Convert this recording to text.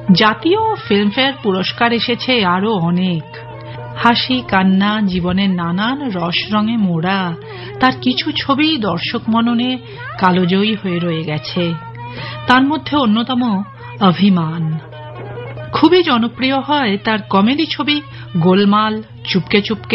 জাতীয় ফিল্মফেয়ার পুরস্কার এসেছে আরো অনেক। হাসি কান্না জীবনের নানান রস রঙে মোড়া তার কিছু ছবি দর্শক মননে কালজয়ী হয়ে রয়ে গেছে। তার মধ্যে অন্যতম অভিমান। খুবই জনপ্রিয় হয় তার কমেডি ছবি গোলমাল, চুপকে চুপকে,